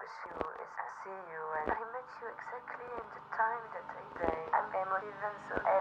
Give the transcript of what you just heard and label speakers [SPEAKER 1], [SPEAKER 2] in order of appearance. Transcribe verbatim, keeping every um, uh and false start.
[SPEAKER 1] miss you is I see you, and I met you exactly in the time that I day. I'm emotive and so